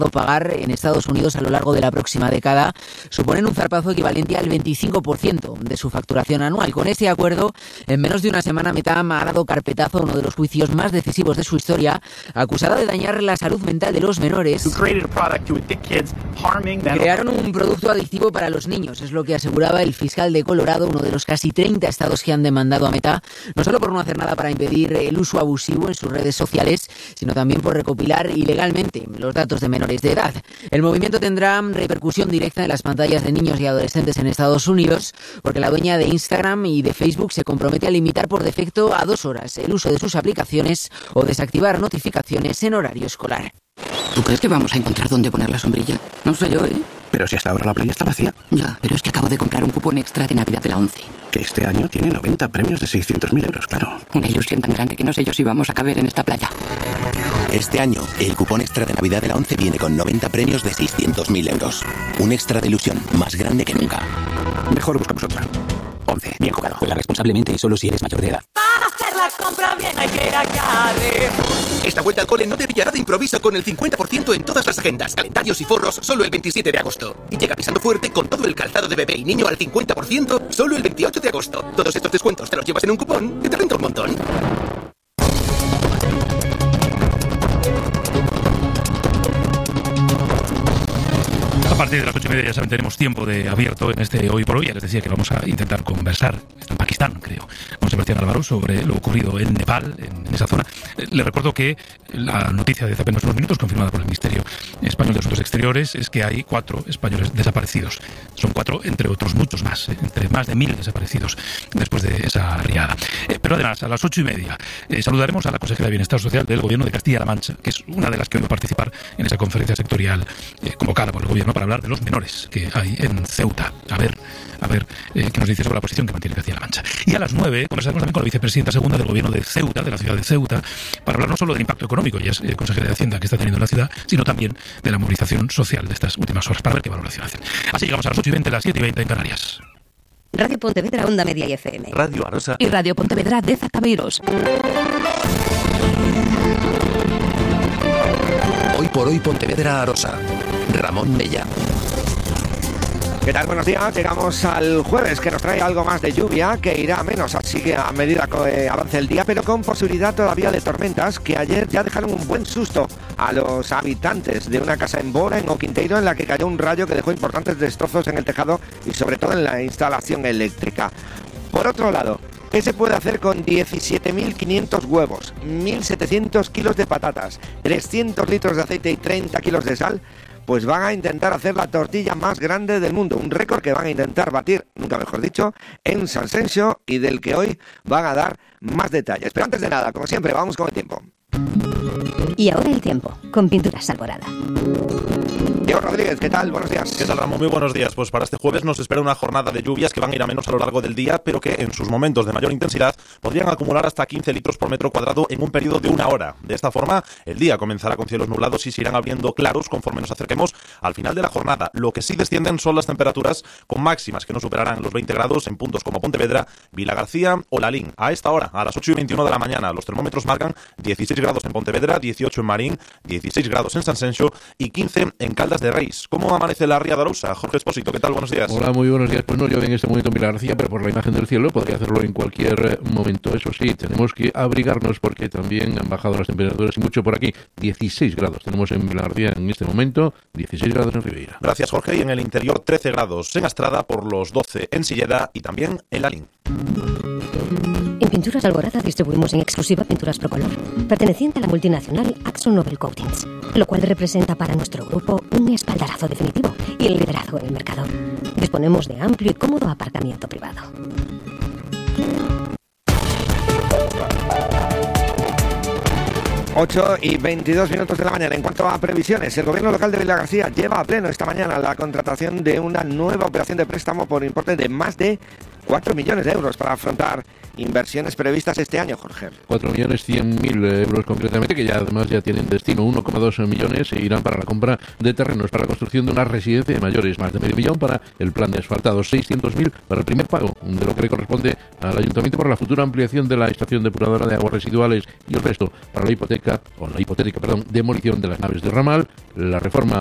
pagar en Estados Unidos a lo largo de la próxima década suponen un zarpazo equivalente al 25% de su facturación anual. Con este acuerdo, en menos de una semana, Meta ha dado carpetazo a uno de los juicios más decisivos de su historia, acusada de dañar la salud mental de los menores. Crearon un producto adictivo para los niños, es lo que aseguraba el fiscal de Colorado, uno de los casi 30 estados que han demandado a Meta, no solo por no hacer nada para impedir el uso abusivo en sus redes sociales, sino también por recopilar ilegalmente los datos de menores de edad. El movimiento tendrá repercusión directa en las pantallas de niños y adolescentes en Estados Unidos, porque la dueña de Instagram y de Facebook se compromete a limitar por defecto a 2 horas el uso de sus aplicaciones o desactivar notificaciones en horario escolar. ¿Tú crees que vamos a encontrar dónde poner la sombrilla? No sé yo, ¿eh? Pero si hasta ahora la playa está vacía. Ya, pero es que acabo de comprar un cupón extra de Navidad de la 11. Que este año tiene 90 premios de 600.000 euros, claro. Una ilusión tan grande que no sé yo si vamos a caber en esta playa. Este año, el cupón extra de Navidad de la 11 viene con 90 premios de 600.000 euros. Un extra de ilusión más grande que nunca. Mejor buscamos otra. 11, bien jugado. Juega responsablemente y solo si eres mayor de edad. Para hacer la compra bien hay que ir a Carrefour. Esta vuelta al cole no te pillará de improviso con el 50% en todas las agendas, calendarios y forros solo el 27 de agosto. Y llega pisando fuerte con todo el calzado de bebé y niño al 50% solo el 28 de agosto. Todos estos descuentos te los llevas en un cupón que te renta un montón. A partir de las 8:30, ya saben, tenemos tiempo de abierto en este Hoy por Hoy. Ya les decía que vamos a intentar conversar, está en Pakistán, creo, con Sebastián Álvaro sobre lo ocurrido en Nepal, en esa zona. Les recuerdo que la noticia de hace apenas unos minutos, confirmada por el Ministerio Español de Asuntos Exteriores, es que hay 4 españoles desaparecidos. Son 4, entre otros muchos más, entre más de 1.000 desaparecidos después de esa riada. Pero además, a las 8:30, saludaremos a la consejera de Bienestar Social del Gobierno de Castilla-La Mancha, que es una de las que hoy va a participar en esa conferencia sectorial convocada por el Gobierno para hablar de los menores que hay en Ceuta. A ver qué nos dice sobre la posición que mantiene Castilla-La Mancha. Y a las 9 conversaremos también con la vicepresidenta segunda del Gobierno de Ceuta, de la ciudad de Ceuta, para hablar no solo del impacto económico, y es consejera de Hacienda que está teniendo en la ciudad, sino también de la movilización social de estas últimas horas, para ver qué valoración hacen. Así llegamos a las 8:20, las 7:20 en Canarias. Radio Pontevedra, Onda Media y FM. Radio Arosa. Y Radio Pontevedra, de Cabeiros. Hoy por hoy Pontevedra Arosa. Ramón Mella. ¿Qué tal? Buenos días. Llegamos al jueves, que nos trae algo más de lluvia, que irá a menos así que a medida que avance el día, pero con posibilidad todavía de tormentas que ayer ya dejaron un buen susto a los habitantes de una casa en Bora, en Oquinteiro, en la que cayó un rayo que dejó importantes destrozos en el tejado y sobre todo en la instalación eléctrica. Por otro lado, ¿qué se puede hacer con 17.500 huevos, 1.700 kilos de patatas, 300 litros de aceite y 30 kilos de sal? Pues van a intentar hacer la tortilla más grande del mundo, un récord que van a intentar batir, nunca mejor dicho, en San Sencio, y del que hoy van a dar más detalles. Pero antes de nada, como siempre, vamos con el tiempo. Y ahora el tiempo, con Pinturas Alborada. Diego Rodríguez, ¿qué tal? Buenos días. ¿Qué tal, Ramón? Muy buenos días. Pues para este jueves nos espera una jornada de lluvias que van a ir a menos a lo largo del día, pero que en sus momentos de mayor intensidad podrían acumular hasta 15 litros por metro cuadrado en un periodo de 1 hora. De esta forma, el día comenzará con cielos nublados y se irán abriendo claros conforme nos acerquemos al final de la jornada. Lo que sí descienden son las temperaturas, con máximas que no superarán los 20 grados en puntos como Pontevedra, Vilagarcía o Lalín. A esta hora, a las 8:21 de la mañana, los termómetros marcan 16 grados en Pontevedra, 18 en Marín, 16 grados en San Sencio y 15 en Caldas de Reis. ¿Cómo amanece la ría de Arousa? Jorge Espósito, ¿qué tal? Buenos días. Hola, muy buenos días. Pues no llueve en este momento en Vilagarcía, pero por la imagen del cielo podría hacerlo en cualquier momento. Eso sí, tenemos que abrigarnos porque también han bajado las temperaturas y mucho por aquí. 16 grados tenemos en Vilagarcía en este momento, 16 grados en Ribeira. Gracias, Jorge. Y en el interior 13 grados en Astrada, por los 12 en Silleda y también en Lalín. En Pinturas Alborada distribuimos en exclusiva pinturas Procolor, perteneciente a la multinacional Axon Nobel Coatings, lo cual representa para nuestro grupo un espaldarazo definitivo y el liderazgo en el mercado. Disponemos de amplio y cómodo aparcamiento privado. Ocho y 22 minutos de la mañana. En cuanto a previsiones, el gobierno local de Vilagarcía lleva a pleno esta mañana la contratación de una nueva operación de préstamo por importe de más de 4 millones de euros para afrontar inversiones previstas este año, Jorge. 4.100.000 euros concretamente, que ya además ya tienen destino. 1,2 millones se irán para la compra de terrenos para la construcción de una residencia de mayores, más de medio millón para el plan de asfaltado, 600.000 para el primer pago de lo que le corresponde al ayuntamiento para la futura ampliación de la estación depuradora de aguas residuales y el resto para la hipotética demolición de las naves de ramal, la reforma